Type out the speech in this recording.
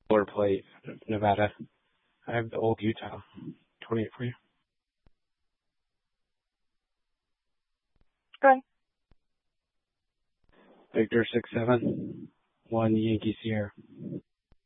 Color plate, Nevada. I have the old Utah 28 for you. Go Victor 671 Yankee Sierra.